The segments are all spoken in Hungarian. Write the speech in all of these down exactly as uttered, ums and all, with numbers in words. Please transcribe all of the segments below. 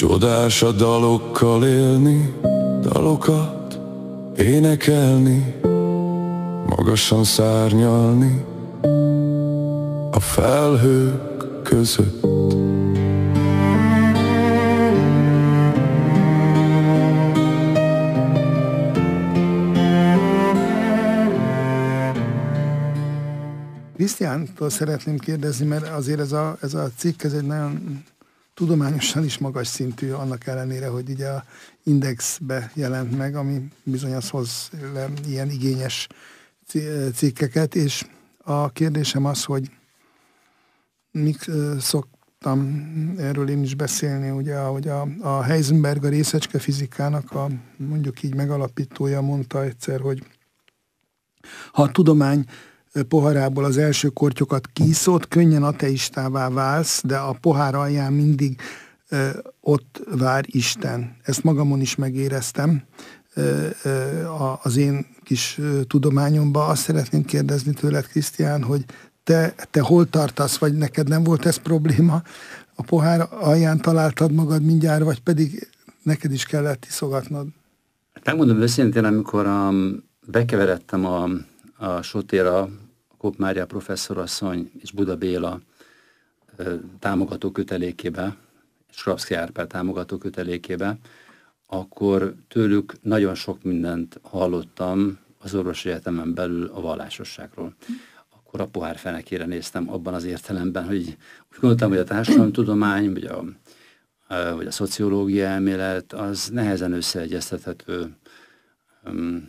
Csodás a dalokkal élni, dalokat énekelni, magasan szárnyalni a felhők között. Krisztiántól szeretném kérdezni, mert azért ez a, ez a cikk, ez egy nagyon tudományosan is magas szintű, annak ellenére, hogy ugye a Indexbe jelent meg, ami bizony az hoz le ilyen igényes cikkeket, és a kérdésem az, hogy mik szoktam erről én is beszélni, ugye, hogy a, a Heisenberg, a részecskefizikának a mondjuk így megalapítója mondta egyszer, hogy ha a tudomány poharából az első kortyokat kiszólt, könnyen ateistává válsz, de a pohár alján mindig ö, ott vár Isten. Ezt magamon is megéreztem ö, ö, az én kis ö, tudományomban. Azt szeretném kérdezni tőled, Krisztián, hogy te, te hol tartasz, vagy neked nem volt ez probléma? A pohár alján találtad magad mindjárt, vagy pedig neked is kellett iszogatnod? Megmondom őszintén, amikor um, bekeveredtem a, a Sotéra, Kopp Mária professzorasszony és Buda Béla ö, támogató kötelékébe, Srabszky Árpád támogató kötelékébe, akkor tőlük nagyon sok mindent hallottam az orvosi egyetemen belül a vallásosságról. Akkor a pohár fenekére néztem abban az értelemben, hogy úgy gondoltam, hogy a társadalomtudomány, vagy a, a, vagy a szociológia elmélet az nehezen összeegyeztethető, um,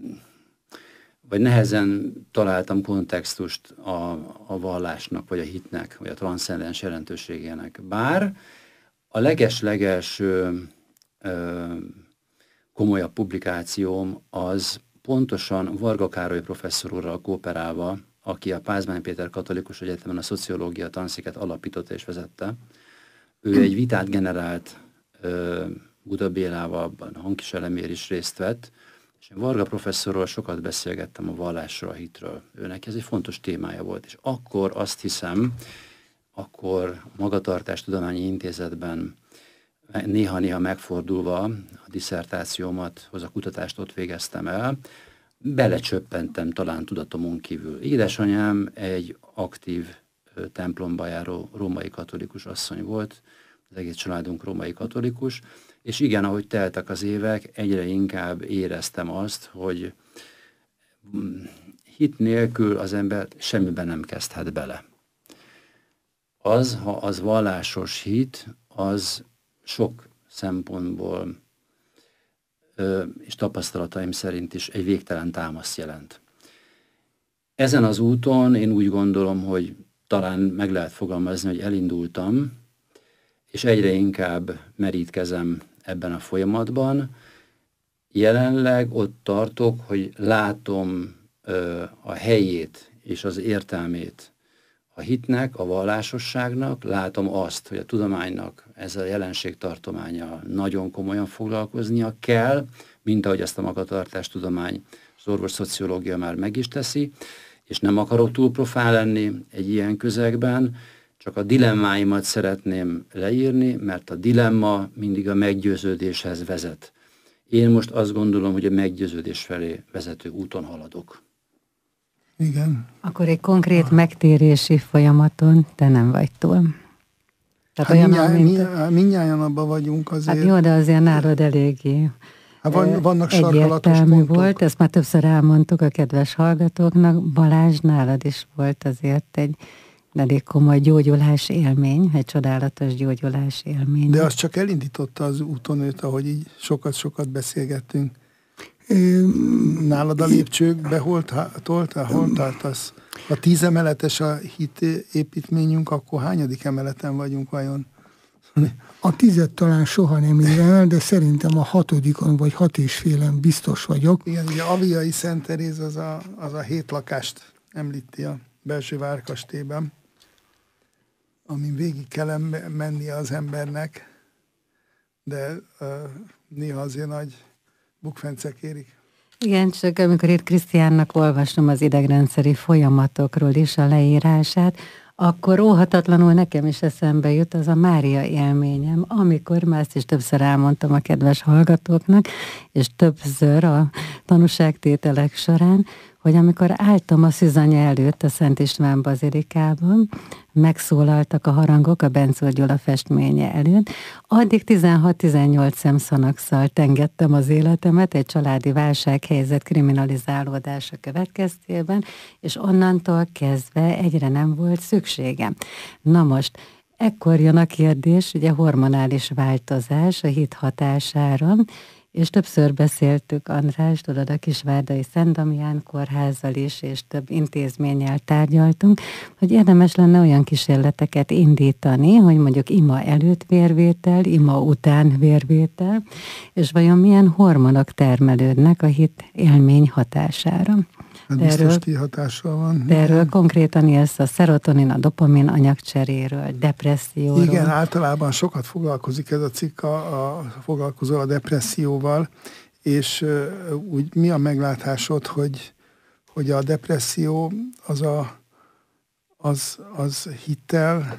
vagy nehezen találtam kontextust a, a vallásnak, vagy a hitnek, vagy a transzcendens jelentőségének. Bár a leges-leges ö, ö, komolyabb publikációm az pontosan Varga Károly professzor úrral kooperálva, aki a Pázmány Péter Katolikus Egyetemen a szociológia tanszéket alapította és vezette. Ő egy vitát generált ö, Buda Bélával, abban Hankis Elemér is részt vett, és én Varga professzorról sokat beszélgettem a vallásról, a hitről. Őnek ez egy fontos témája volt, és akkor azt hiszem, akkor a Magatartástudományi Intézetben néha-néha megfordulva a disszertációmat, hoz a kutatást ott végeztem el, belecsöppentem talán tudatomon kívül. Édesanyám egy aktív templomba járó római katolikus asszony volt, az egész családunk római katolikus, és igen, ahogy teltek az évek, egyre inkább éreztem azt, hogy hit nélkül az ember semmiben nem kezdhet bele. Az, ha az vallásos hit, az sok szempontból és tapasztalataim szerint is egy végtelen támaszt jelent. Ezen az úton én úgy gondolom, hogy talán meg lehet fogalmazni, hogy elindultam, és egyre inkább merítkezem ebben a folyamatban. Jelenleg ott tartok, hogy látom ö, a helyét és az értelmét a hitnek, a vallásosságnak, látom azt, hogy a tudománynak ez a jelenségtartománya nagyon komolyan foglalkoznia kell, mint ahogy ezt a magatartástudomány, az orvosszociológia már meg is teszi, és nem akarok túl profán lenni egy ilyen közegben, csak a dilemmáimat szeretném leírni, mert a dilemma mindig a meggyőződéshez vezet. Én most azt gondolom, hogy a meggyőződés felé vezető úton haladok. Igen. Akkor egy konkrét megtérési folyamaton te nem vagy túl. Tehát hát mindjárt, mint... mindjárt abban vagyunk azért. Hát jó, de azért nálad eléggé hát van, vannak sarkalatos egyértelmű pontok. volt, ezt már többször elmondtuk a kedves hallgatóknak. Balázs, nálad is volt azért egy elég komoly gyógyulás élmény, egy csodálatos gyógyulás élmény. De az csak elindította az úton őt, ahogy így sokat-sokat beszélgettünk. Nálad a lépcsőkbe hol, hol, hol tartasz? Ha tíz emeletes a hit építményünk, akkor hányadik emeleten vagyunk vajon? A tizet talán soha nem érem el, de szerintem a hatodikon vagy hat és félen biztos vagyok. Igen, ugye Aviai Szent Teréz az a, az a hét lakást említi a belső várkastélyben, amin végig kell mennie az embernek, de uh, néha azért nagy bukfencek érik. Igen, csak amikor itt Krisztiánnak olvasom az idegrendszeri folyamatokról is a leírását, akkor óhatatlanul nekem is eszembe jut az a Mária élményem, amikor már ezt is többször elmondtam a kedves hallgatóknak, és többször a tanúságtételek során, hogy amikor álltam a szűzanya előtt a Szent István bazilikában, megszólaltak a harangok a Bencór Gyula festménye előtt, addig tizenhat-tizennyolc szemszanakszal tengettem az életemet egy családi válsághelyzet kriminalizálódása következtében, és onnantól kezdve egyre nem volt szükségem. Na most, ekkor jön a kérdés, ugye hormonális változás a hit hatására, és többször beszéltük, András, tudod, a Kisvárdai Szent Damián kórházzal is, és több intézménnyel tárgyaltunk, hogy érdemes lenne olyan kísérleteket indítani, hogy mondjuk ima előtt vérvétel, ima után vérvétel, és vajon milyen hormonok termelődnek a hit élmény hatására. Hát biztos kihatással van. De erről konkrétan élsz a szerotonin, a dopamin anyagcseréről, depresszióról. Igen, általában sokat foglalkozik ez a cikk, a, a foglalkozol a depresszióval, és uh, úgy mi a meglátásod, hogy, hogy a depresszió az, a, az, az hittel,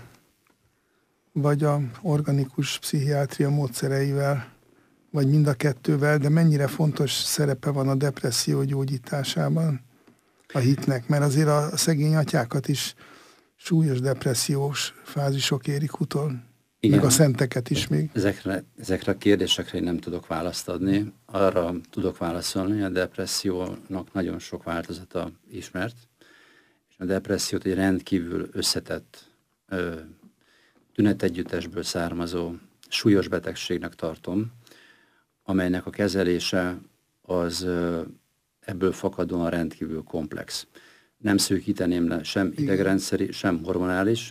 vagy a organikus pszichiátria módszereivel, vagy mind a kettővel, de mennyire fontos szerepe van a depresszió gyógyításában a hitnek, mert azért a szegény atyákat is súlyos depressziós fázisok érik utol, igen. Meg a szenteket is még. Ezekre, ezekre a kérdésekre én nem tudok választ adni. Arra tudok válaszolni, hogy a depressziónak nagyon sok változata ismert, és a depressziót egy rendkívül összetett ö, tünetegyüttesből származó súlyos betegségnek tartom, amelynek a kezelése az ö, ebből fakadóan rendkívül komplex. Nem szűkíteném le sem idegrendszeri, sem hormonális,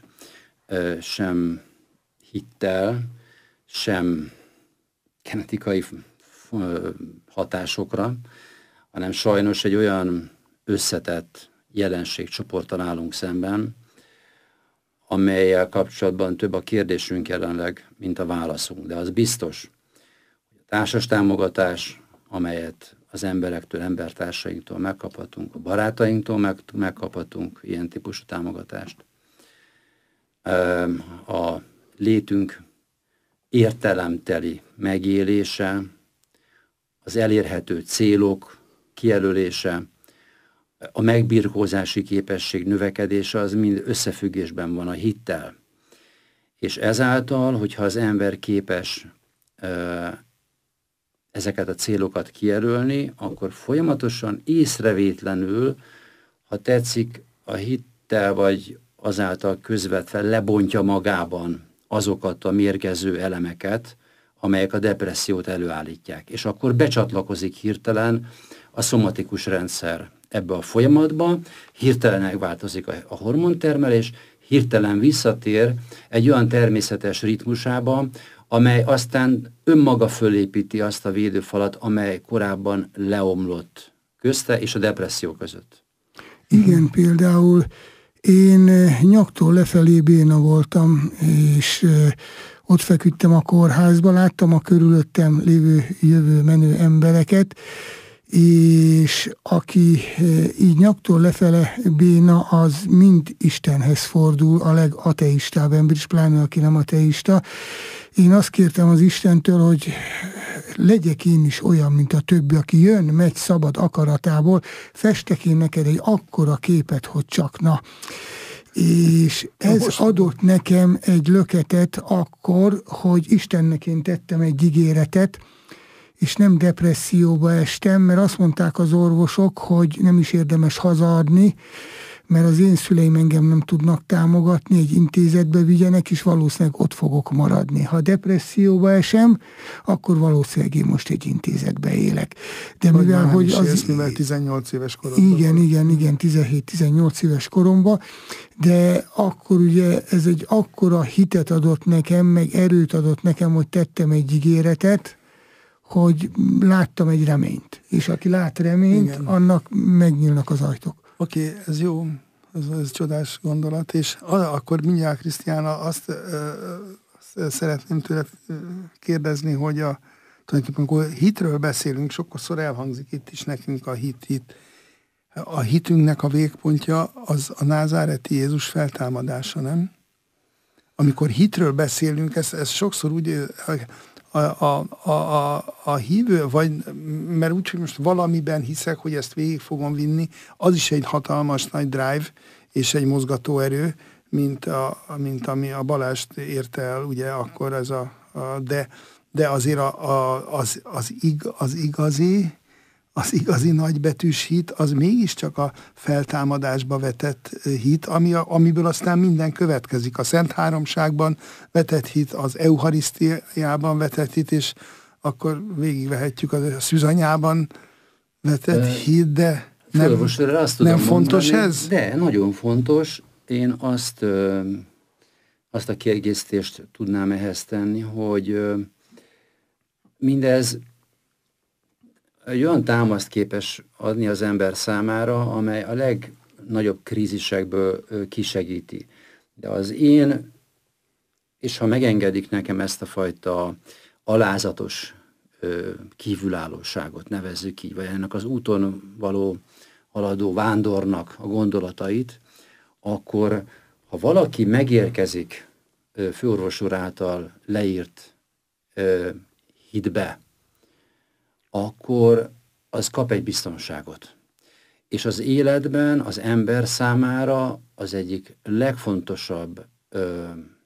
sem hittel, sem genetikai hatásokra, hanem sajnos egy olyan összetett jelenségcsoporttal állunk szemben, amellyel kapcsolatban több a kérdésünk jelenleg, mint a válaszunk. De az biztos, hogy a társas támogatás, amelyet az emberektől, embertársainktól megkaphatunk, a barátainktól meg, megkaphatunk ilyen típusú támogatást. A létünk értelemteli megélése, az elérhető célok kijelölése, a megbirkózási képesség növekedése, az mind összefüggésben van a hittel. És ezáltal, hogyha az ember képes ezeket a célokat kijelölni, akkor folyamatosan, észrevétlenül, ha tetszik, a hittel vagy azáltal közvetve lebontja magában azokat a mérgező elemeket, amelyek a depressziót előállítják. És akkor becsatlakozik hirtelen a szomatikus rendszer ebbe a folyamatba, hirtelen megváltozik a hormontermelés, hirtelen visszatér egy olyan természetes ritmusába, amely aztán önmaga fölépíti azt a védőfalat, amely korábban leomlott közte és a depresszió között. Igen, például én nyaktól lefelé béna voltam, és ott feküdtem a kórházba, láttam a körülöttem lévő jövő menő embereket, és aki így nyaktól lefele béna, az mind Istenhez fordul, a legateistább ember is, pláne aki nem ateista. Én azt kértem az Istentől, hogy legyek én is olyan, mint a többi, aki jön, megy szabad akaratából, festek én neked egy akkora képet, hogy csak na. És ez adott nekem egy löketet akkor, hogy Istennek én tettem egy ígéretet, és nem depresszióba estem, mert azt mondták az orvosok, hogy nem is érdemes hazaadni, mert az én szüleim engem nem tudnak támogatni, egy intézetbe vigyenek, és valószínűleg ott fogok maradni. Ha depresszióba esem, akkor valószínűleg én most egy intézetbe élek. De vagy mivel, hogy az... Élsz, mivel tizennyolc éves koromban. Igen, igen, igen, tizenhét-tizennyolc éves koromban, de akkor ugye ez egy akkora hitet adott nekem, meg erőt adott nekem, hogy tettem egy ígéretet, hogy láttam egy reményt. És aki lát reményt, igen, annak megnyílnak az ajtók. Oké, okay, ez jó, ez, ez csodás gondolat, és akkor mindjárt, Krisztiána, azt, azt szeretném tőled kérdezni, hogy a, tulajdonképpen, amikor hitről beszélünk, sokszor elhangzik itt is nekünk a hit, hit. A hitünknek a végpontja az a názáreti Jézus feltámadása, nem? Amikor hitről beszélünk, ez, ez sokszor úgy a, a, a, a, a hívő, vagy, mert úgy, hogy most valamiben hiszek, hogy ezt végig fogom vinni, az is egy hatalmas nagy drive és egy mozgatóerő, mint, a, mint ami a Balást érte el, ugye akkor ez a, a de, de azért a, a, az, az, ig, az igazi, az igazi nagybetűs hit, az mégiscsak a feltámadásba vetett hit, ami a, amiből aztán minden következik. A Szent Háromságban vetett hit, az Eucharisztiában vetett hit, és akkor végigvehetjük a szűzanyában vetett de, hit, de nem, azt nem fontos mondani, ez? De, nagyon fontos. Én azt, ö, azt a kiegészítést tudnám ehhez tenni, hogy ö, mindez egy olyan támaszt képes adni az ember számára, amely a legnagyobb krízisekből ö, kisegíti. De az én, és ha megengedik nekem ezt a fajta alázatos ö, kívülállóságot, nevezzük így, vagy ennek az úton való haladó vándornak a gondolatait, akkor ha valaki megérkezik ö, főorvos úr által leírt ö, hitbe, akkor az kap egy biztonságot. És az életben az ember számára az egyik legfontosabb ö,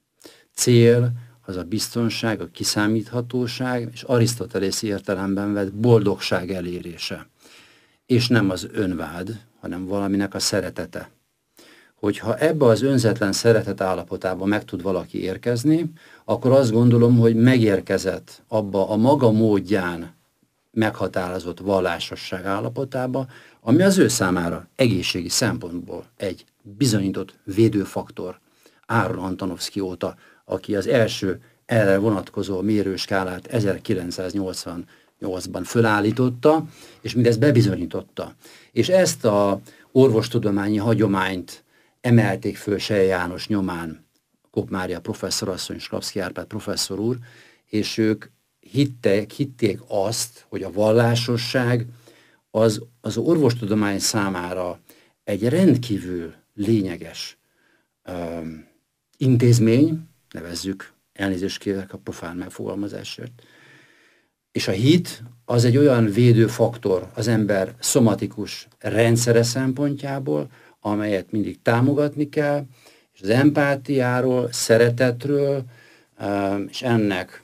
cél az a biztonság, a kiszámíthatóság, és arisztotelészi értelemben vett boldogság elérése. És nem az önvád, hanem valaminek a szeretete. Hogyha ebbe az önzetlen szeretet állapotába meg tud valaki érkezni, akkor azt gondolom, hogy megérkezett abba a maga módján meghatározott vallásosság állapotába, ami az ő számára egészségi szempontból egy bizonyított védőfaktor. Áron Antonovszky óta, aki az első erre vonatkozó mérőskálát ezerkilencszáznyolcvannyolcban fölállította, és mindezt bebizonyította. És ezt a orvostudományi hagyományt emelték föl Selye János nyomán, Kopp Mária professzorasszony, Sklapszky Árpád professzor úr, és ők hittek, hitték azt, hogy a vallásosság az, az orvostudomány számára egy rendkívül lényeges um, intézmény, nevezzük, elnézést kérek a profán megfogalmazásért, és a hit az egy olyan védőfaktor az ember szomatikus rendszere szempontjából, amelyet mindig támogatni kell, és az empátiáról, szeretetről, és ennek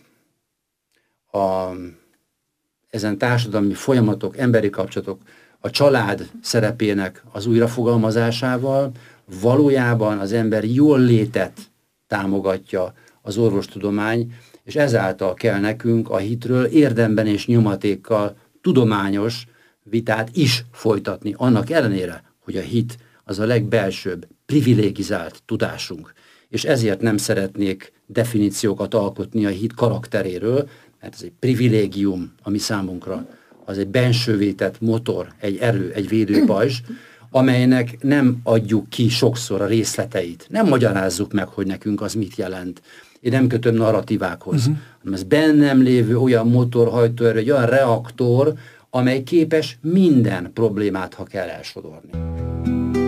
a, ezen társadalmi folyamatok, emberi kapcsolatok, a család szerepének az újrafogalmazásával valójában az ember jól létet támogatja az orvostudomány, és ezáltal kell nekünk a hitről érdemben és nyomatékkal tudományos vitát is folytatni, annak ellenére, hogy a hit az a legbelsőbb, privilégizált tudásunk. És ezért nem szeretnék definíciókat alkotni a hit karakteréről, mert ez egy privilégium, ami számunkra az egy bensővé tett motor, egy erő, egy védőpajzs, amelynek nem adjuk ki sokszor a részleteit. Nem magyarázzuk meg, hogy nekünk az mit jelent. Én nem kötöm narratívákhoz, uh-huh. hanem ez bennem lévő olyan motorhajtóerő, egy olyan reaktor, amely képes minden problémát, ha kell, elsodorni.